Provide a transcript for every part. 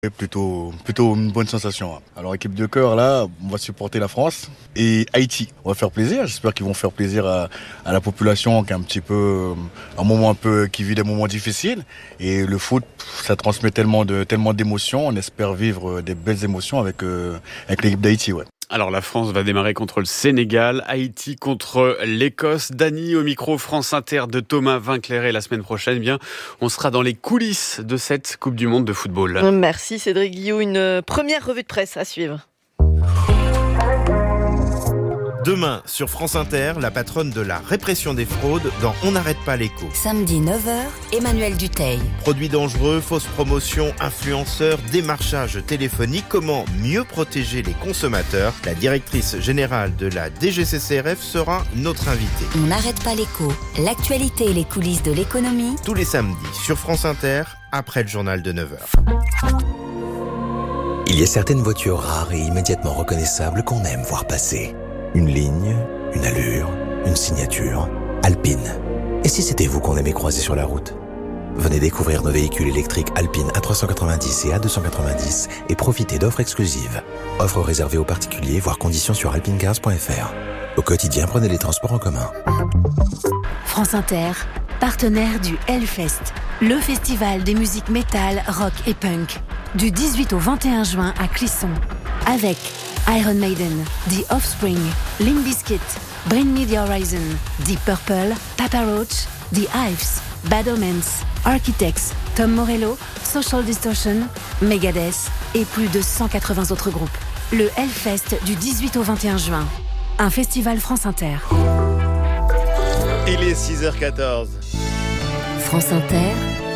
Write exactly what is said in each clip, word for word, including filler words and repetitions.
C'est plutôt, plutôt une bonne sensation. Alors, équipe de cœur, là, on va supporter la France et Haïti. On va faire plaisir. J'espère qu'ils vont faire plaisir à, à la population qui est un petit peu, un moment un peu, qui vit des moments difficiles. Et le foot, ça transmet tellement de, tellement d'émotions. On espère vivre des belles émotions avec, euh, avec l'équipe d'Haïti, ouais. Alors la France va démarrer contre le Sénégal, Haïti contre l'Écosse. Dany au micro France Inter de Thomas Vinclair. Et la semaine prochaine, eh bien, on sera dans les coulisses de cette Coupe du Monde de football. Merci Cédric Guillou. Une première revue de presse à suivre. Demain, sur France Inter, la patronne de la répression des fraudes dans On n'arrête pas l'écho. Samedi neuf heures, Emmanuel Dutheil. Produits dangereux, fausses promotions, influenceurs, démarchage téléphonique, comment mieux protéger les consommateurs? La directrice générale de la D G C C R F sera notre invitée. On n'arrête pas l'écho. L'actualité et les coulisses de l'économie. Tous les samedis sur France Inter, après le journal de neuf heures. Il y a certaines voitures rares et immédiatement reconnaissables qu'on aime voir passer. Une ligne, une allure, une signature. Alpine. Et si c'était vous qu'on aimait croiser sur la route? Venez découvrir nos véhicules électriques Alpine A trois cent quatre-vingt-dix et A deux cent quatre-vingt-dix et profitez d'offres exclusives. Offres réservées aux particuliers, voire conditions sur alpinecars point f r. Au quotidien, prenez les transports en commun. France Inter, partenaire du Hellfest, le festival des musiques métal, rock et punk. Du dix-huit au vingt et un juin à Clisson. Avec Iron Maiden, The Offspring, Limp Bizkit, Bring Me The Horizon, Deep Purple, Papa Roach, The Hives, Bad Omens, Architects, Tom Morello, Social Distortion, Megadeth et plus de cent quatre-vingts autres groupes. Le Hellfest du dix-huit au vingt et un juin. Un festival France Inter. Il est six heures quatorze. France Inter.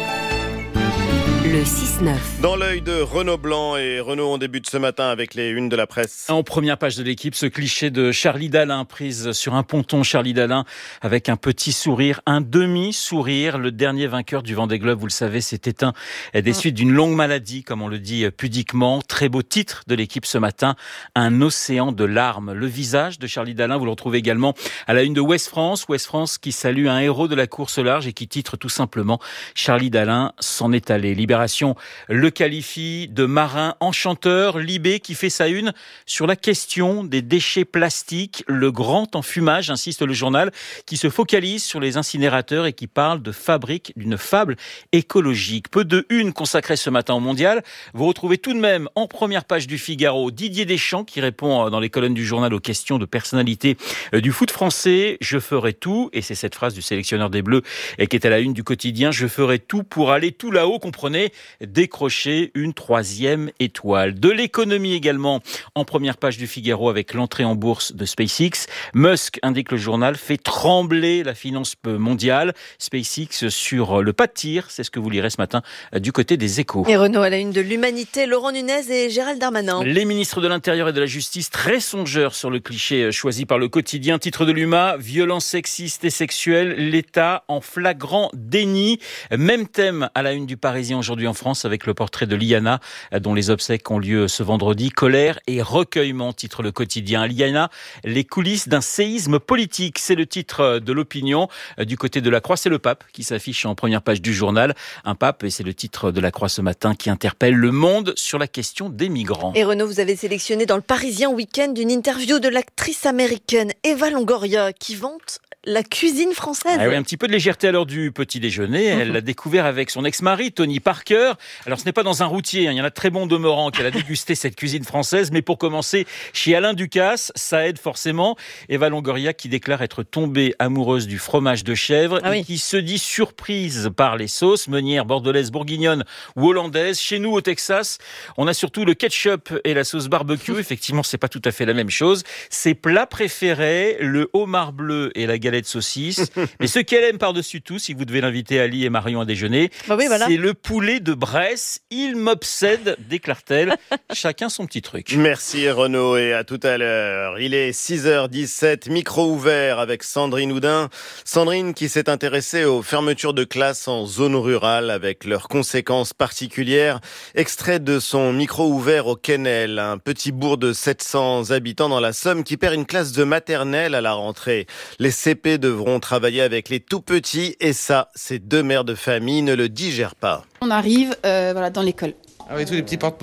Le six neuf. Dans l'œil de Renaud Blanc et Renaud, on débute ce matin avec les unes de la presse. En première page de l'équipe, ce cliché de Charlie Dalin, prise sur un ponton. Charlie Dalin avec un petit sourire, un demi-sourire. Le dernier vainqueur du Vendée Globe, vous le savez, s'est éteint des suites d'une longue maladie, comme on le dit pudiquement. Très beau titre de l'équipe ce matin, un océan de larmes. Le visage de Charlie Dalin, vous le retrouvez également à la une de Ouest France. Ouest France qui salue un héros de la course large et qui titre tout simplement Charlie Dalin s'en est allé. Libération le qualifie de marin enchanteur. Libé qui fait sa une sur la question des déchets plastiques. Le grand enfumage, insiste le journal, qui se focalise sur les incinérateurs et qui parle de fabrique d'une fable écologique. Peu de une consacrée ce matin au mondial. Vous retrouvez tout de même en première page du Figaro Didier Deschamps qui répond dans les colonnes du journal aux questions de personnalité du foot français. Je ferai tout, et c'est cette phrase du sélectionneur des Bleus qui est à la une du quotidien, je ferai tout pour aller tout là-haut, comprenez, décrocher une troisième étoile. De l'économie également en première page du Figaro avec l'entrée en bourse de SpaceX. Musk, indique le journal, fait trembler la finance mondiale. SpaceX sur le pas de tir, c'est ce que vous lirez ce matin du côté des Échos. Et Renaud à la une de l'Humanité, Laurent Nunez et Gérald Darmanin. Les ministres de l'Intérieur et de la Justice très songeurs sur le cliché choisi par le quotidien. Titre de l'Huma, violence sexiste et sexuelle, l'État en flagrant déni. Même thème à la une du Parisien aujourd'hui en France avec le portrait de Liana dont les obsèques ont lieu ce vendredi. Colère et recueillement, titre le quotidien. Liana, les coulisses d'un séisme politique, c'est le titre de l'Opinion. Du côté de la Croix, c'est le pape qui s'affiche en première page du journal. Un pape, et c'est le titre de la Croix ce matin, qui interpelle le monde sur la question des migrants. Et Renaud, vous avez sélectionné dans le Parisien Week-end une interview de l'actrice américaine Eva Longoria qui vante la cuisine française. Ah oui, un petit peu de légèreté à l'heure du petit déjeuner. Elle l'a découvert avec son ex-mari, Tony Parker. Alors, ce n'est pas dans un routier. Hein. Il y en a très bon demeurant qu'elle a dégusté cette cuisine française. Mais pour commencer, chez Alain Ducasse, ça aide forcément. Eva Longoria qui déclare être tombée amoureuse du fromage de chèvre ah et oui. qui se dit surprise par les sauces, meunières, bordelaise, bourguignonne ou hollandaise. Chez nous, au Texas, on a surtout le ketchup et la sauce barbecue. Effectivement, c'est pas tout à fait la même chose. Ses plats préférés, le homard bleu et la galette de saucisse. Mais ce qu'elle aime par-dessus tout, si vous devez l'inviter Ali et Marion à déjeuner, bah oui, voilà. c'est le poulet de Bresse. Il m'obsède, déclare-t-elle. Chacun son petit truc. Merci Renaud et à tout à l'heure. Il est six heures dix-sept, micro ouvert avec Sandrine Houdin. Sandrine qui s'est intéressée aux fermetures de classes en zone rurale avec leurs conséquences particulières. Extrait de son micro ouvert au Quesnel, un petit bourg de sept cents habitants dans la Somme qui perd une classe de maternelle à la rentrée. Les C P devront travailler avec les tout-petits et ça, ces deux mères de famille ne le digèrent pas. On arrive euh, voilà, dans l'école. Ah oui, tous les petits porte